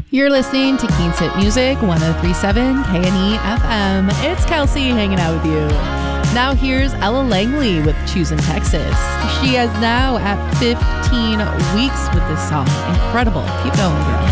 You're listening to Keens Hit Music 1037 KNE FM. It's Kelsey hanging out with you. Now here's Ella Langley with Choosing Texas. She is now at 15 weeks with this song. Incredible. Keep going, girl.